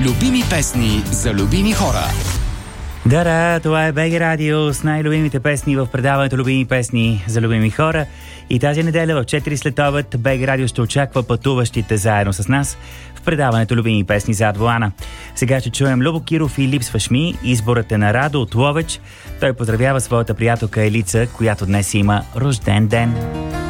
Любими песни за любими хора. Да, това е БГ Радио с най-любимите песни в предаването Любими песни за любими хора. И тази неделя в 4 след обед БГ Радио ще очаква пътуващите заедно с нас в предаването Любими песни зад волана. Сега ще чуем Любо Киров и Липсваш ми. Изборът е на Радо от Ловеч. Той поздравява своята приятелка Елица, която днес има рожден ден.